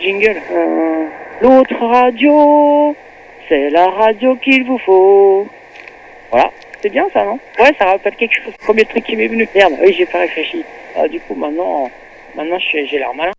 jingle. L'autre radio, c'est la radio qu'il vous faut. Voilà, c'est bien ça, non? Ouais, ça rappelle quelque chose. Premier truc qui m'est venu. Merde, oui, j'ai pas réfléchi. Du coup, maintenant j'ai l'air malin.